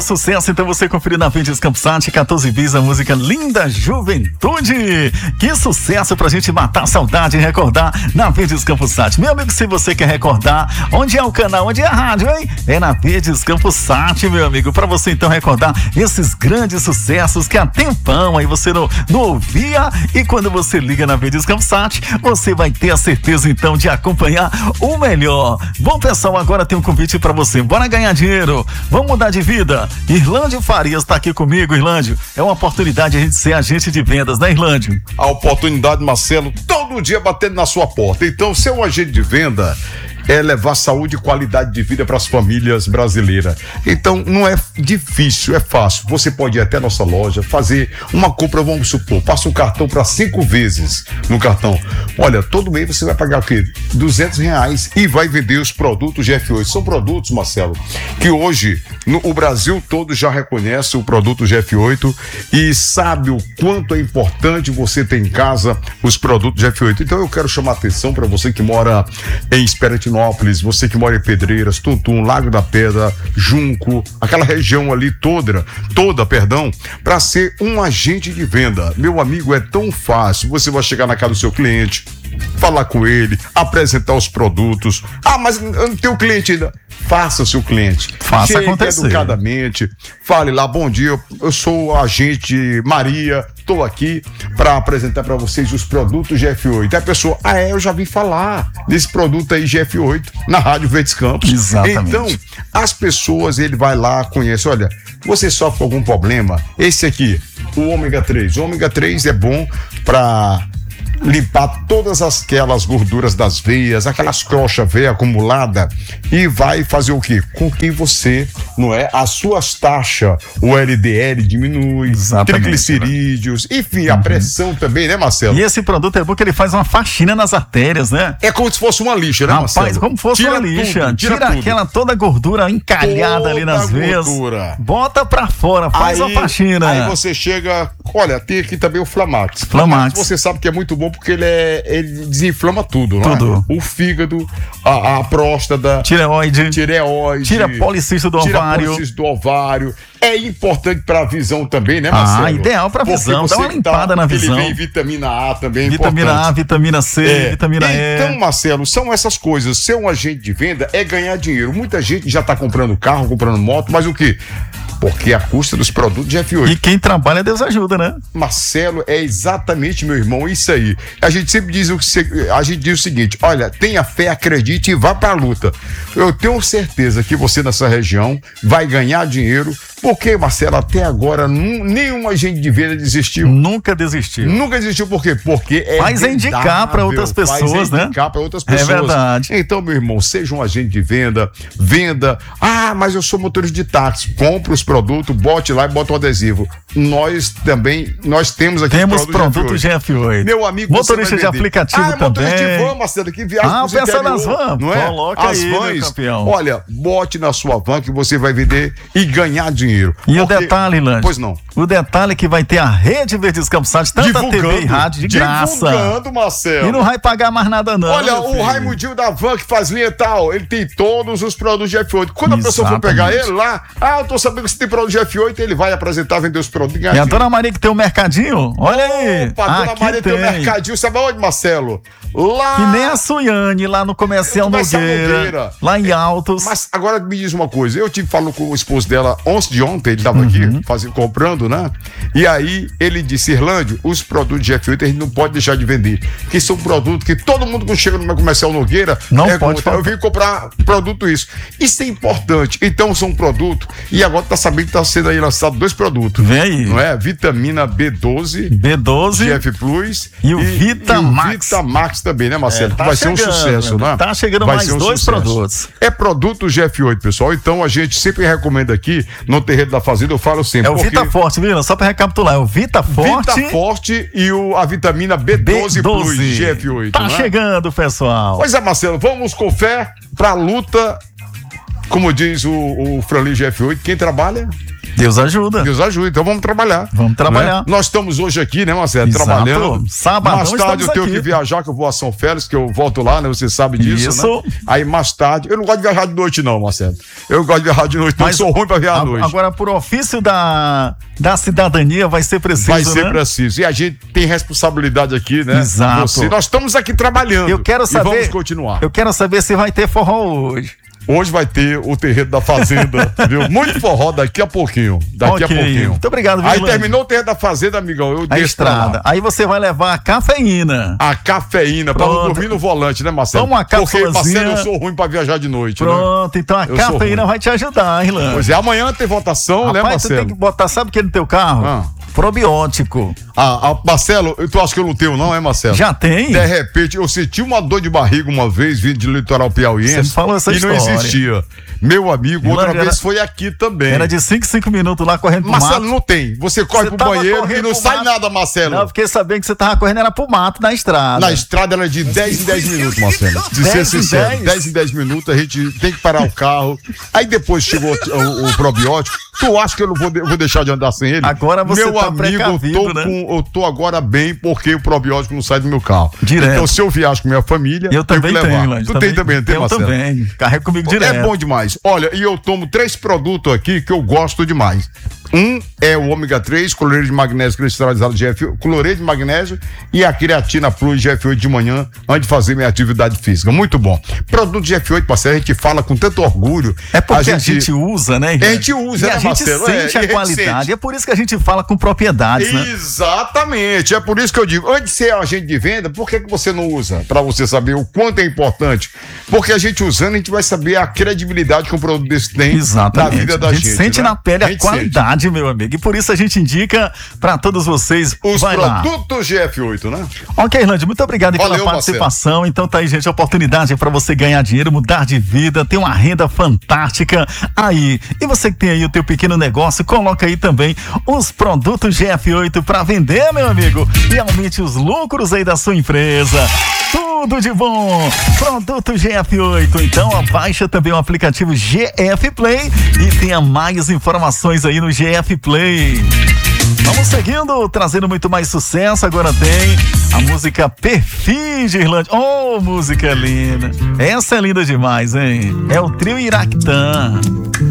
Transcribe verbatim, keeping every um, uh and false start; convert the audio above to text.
Grande sucesso, então você conferiu na Verdes Campos Sat, quatorze bis, a música Linda Juventude. Que sucesso pra gente matar a saudade e recordar na Verdes Campos Sat. Meu amigo, se você quer recordar, onde é o canal, onde é a rádio, hein? É na Verdes Campos Sat, meu amigo, pra você então recordar esses grandes sucessos que há tempão aí você não, não ouvia, e quando você liga na Verdes Campos Sat, você vai ter a certeza então de acompanhar o melhor. Bom, pessoal, agora tem um convite pra você. Bora ganhar dinheiro, vamos mudar de vida. Irlândio Farias tá aqui comigo. Irlândio, é uma oportunidade a gente ser agente de vendas, né, Irlândio? A oportunidade, Marcelo, todo dia batendo na sua porta. Então, ser um agente de venda é levar saúde e qualidade de vida para as famílias brasileiras. Então, não é difícil, é fácil. Você pode ir até a nossa loja, fazer uma compra, vamos supor, passa um cartão para cinco vezes no cartão. Olha, todo mês você vai pagar o quê? duzentos reais e vai vender os produtos G F oito. São produtos, Marcelo, que hoje no, o Brasil todo já reconhece o produto G F oito e sabe o quanto é importante você ter em casa os produtos G F oito. Então, eu quero chamar a atenção para você que mora em Esperantinópolis, você que mora em Pedreiras, Tuntum, Lago da Pedra, Junco, aquela região ali toda, toda, perdão, para ser um agente de venda. Meu amigo, é tão fácil. Você vai chegar na casa do seu cliente, falar com ele, apresentar os produtos. Ah, mas eu não tenho cliente ainda. Faça o seu cliente. Faça Chegue acontecer. educadamente, fale lá, bom dia, eu sou a agente Maria, estou aqui para apresentar para vocês os produtos G F oito. E a pessoa, ah é, eu já vi falar desse produto aí G F oito na Rádio Verdes Campos. Exatamente. Então, as pessoas, ele vai lá, conhece, olha, você sofre com algum problema? Esse aqui, o ômega três. O ômega três é bom para limpar todas aquelas gorduras das veias, aquelas crochas veias acumuladas, e vai fazer o quê? Com que você, não é? As suas taxas, o L D L diminui, exatamente, triglicerídeos, né? Enfim, uhum. a pressão também, né, Marcelo? E esse produto é bom que ele faz uma faxina nas artérias, né? É como se fosse uma lixa, né, Rapaz, Marcelo? como fosse tira uma lixa. Tudo, tira tira tudo. aquela toda a gordura encalhada toda ali nas veias. Gordura. Bota pra fora, faz aí, uma faxina. Aí você chega, olha, tem aqui também o Flamax. Flamax. Você sabe que é muito bom porque ele é ele desinflama tudo, não tudo. é? O fígado, a, a próstata, tireoide, tireoide, tira policisto do tira ovário. policisto do ovário. É importante para a visão também, né, Marcelo? Ah, ideal para visão, dá uma limpada tá, na visão. Ele vem vitamina A também, é vitamina importante. A, vitamina C, é. vitamina E. Então, Marcelo, são essas coisas. Ser um agente de venda é ganhar dinheiro. Muita gente já está comprando carro, comprando moto, mas o quê? Porque a custa dos produtos G F oito. E quem trabalha, Deus ajuda, né? Marcelo, é exatamente, meu irmão, isso aí. A gente sempre diz o, a gente diz o seguinte, olha, tenha fé, acredite e vá pra luta. Eu tenho certeza que você nessa região vai ganhar dinheiro, porque, Marcelo, até agora num, nenhum agente de venda desistiu. Nunca desistiu. Nunca desistiu por quê? Porque é faz vendável, indicar para outras pessoas, faz né? indicar para outras pessoas. É verdade. Então, meu irmão, seja um agente de venda, venda. Ah, mas eu sou motorista de táxi. Compre os produtos, bote lá e bota o adesivo. Nós também, nós temos aqui temos produtos G F oito. Meu amigo, motorista de aplicativo ah, também. Motorista de van, Marcelo, que viaja Ah, pensa nas vans. Não é? Coloca As aí, vans, meu campeão. Olha, bote na sua van que você vai vender e ganhar dinheiro. E porque... o detalhe, Lândio. Pois não. O detalhe é que vai ter a rede Verdes Campos Sat, tanto a T V e rádio, de graça. Divulgando, Marcelo. E não vai pagar mais nada, não. Olha, o Raimundinho da van que faz linha e tal, ele tem todos os produtos G F oito. Quando a pessoa for pegar ele lá, ah, eu tô sabendo que você tem produto G F oito, ele vai apresentar, vender os produtos e ganhar. E a dona Maria que tem o um mercadinho? Olha aí. Opa, a dona aqui Maria tem o um mercadinho, sabe onde, Marcelo? Lá. Que nem a Suiane, lá no Comercial Nogueira, Nogueira. Lá em Altos. Mas agora me diz uma coisa, eu tive falando com o esposo dela ontem de ontem, ele tava uhum. aqui fazendo, comprando, né? E aí ele disse, Irlândio, os produtos G F oito a gente não pode deixar de vender, porque são produtos que todo mundo que chega no Comercial Nogueira não é pode contra. Eu vim comprar produto isso. Isso é importante. Então são produtos, e agora tá sabendo que tá sendo aí lançado dois produtos. Vem aí. Não é? Vitamina B doze, B doze, G F Plus e o Vitamax. E o Vitamax também, né, Marcelo? É, tá vai chegando, ser um sucesso, né? Tá chegando vai mais um dois sucesso. produtos. É produto G F oito, pessoal. Então a gente sempre recomenda aqui no Terreiro da Fazenda, eu falo sempre. É o Vita Forte, viu? Só pra recapitular, é o Vita Forte. Vita Forte e o, a vitamina B doze, B doze Plus G F oito. Tá né? chegando, pessoal. Pois é, Marcelo, vamos com fé pra luta. Como diz o, o Franlin G F oito, quem trabalha Deus ajuda. Deus ajuda, então vamos trabalhar. Vamos trabalhar. Né? Nós estamos hoje aqui, né, Marcelo? Exato. Trabalhando. Sabadão mais tarde eu tenho aqui. que viajar, que eu vou a São Félix, que eu volto lá, né? Você sabe disso, Isso. né? Aí mais tarde, eu não gosto de viajar de noite não, Marcelo. Eu gosto de viajar de noite, mas eu sou ruim pra viajar à noite. Agora, por ofício da, da cidadania, vai ser preciso, Vai ser né? preciso. E a gente tem responsabilidade aqui, né? Exato. Você, nós estamos aqui trabalhando. Eu quero saber. E vamos continuar. Eu quero saber se vai ter forró hoje. Hoje vai ter o terreiro da fazenda, viu? Muito forró daqui a pouquinho. Daqui Ok. a pouquinho. Muito obrigado, viu, Aí Irlande? terminou o terreiro da fazenda, amigão. Eu A desço pra lá. estrada. Aí você vai levar a cafeína. A cafeína, pra não Pronto. dormir no volante, né, Marcelo? Toma uma Porque, cápsulazinha. Marcelo, eu sou ruim pra viajar de noite, né? Pronto, então a Eu sou cafeína ruim. vai te ajudar, Irlande. Pois é, amanhã tem votação, né, Rapaz, você Marcelo? tem que botar, sabe o que no teu carro? Ah. Probiótico. Ah, ah, Marcelo, tu acha que eu não tenho, não, é, Marcelo? Já tem? De repente, eu senti uma dor de barriga uma vez, vindo de litoral piauiense. Você me falou essa e não história. existia. Meu amigo, outra Irlande, vez era- foi aqui também. Era de cinco em cinco minutos lá correndo pro Marcelo, mato. não tem. Você corre Você pro tava banheiro e correndo não pro sai mato. nada, Marcelo. Não, eu fiquei sabendo que você tava correndo, era pro mato na estrada. Na estrada era de dez em dez minutos, Marcelo. De ser dez em sincero, dez? dez em dez minutos a gente tem que parar o carro. Aí depois chegou o, o- o probiótico. Tu acha que eu não vou, de- vou deixar de andar sem ele? Agora você meu tá amigo, precavido, eu tô, né? com, eu tô agora bem porque o probiótico não sai do meu carro. Direto. Então, se eu viajo com minha família, Eu também que levar. tenho, Irlande. Tu tem também, não tem, Eu Marcelo? também. Carrega comigo direto. É bom demais. Olha, e eu tomo três produtos aqui que eu gosto demais. Um é o ômega três, cloreto de magnésio cristalizado G F oito, cloreto de magnésio e a creatina plus G F oito de manhã antes de fazer minha atividade física. Muito bom. Produto G F oito, parceiro, a gente fala com tanto orgulho. É porque a gente, usa, né, Irlande? A gente usa, e né, a gente Marcelo? sente É, e a a gente qualidade. sente. É por isso que a gente fala com propriedades, né? Exatamente, é por isso que eu digo, antes de ser agente de venda, por que, que você não usa? Para você saber o quanto é importante. Porque a gente usando, a gente vai saber a credibilidade que um produto desse tem Exatamente. na vida da a gente. gente sente né? na pele a, gente qualidade, meu amigo. E por isso a gente indica para todos vocês. sente. Os vai lá. produtos G F oito, né? Ok, Irlande, muito obrigado Valeu, pela participação. Então tá aí, gente, a oportunidade para você ganhar dinheiro, mudar de vida, ter uma renda fantástica aí. E você que tem aí o teu pequeno negócio, coloca aí também os produtos G F oito para vender, meu amigo, e aumente os lucros aí da sua empresa. Tudo de bom. Produto G F oito. Então, baixa também o aplicativo G F Play e tenha mais informações aí no G F Play. Vamos seguindo, trazendo muito mais sucesso. Agora tem a música Perfis de Irlande. Oh, música linda. Essa é linda demais, hein? É o trio Iraquitã.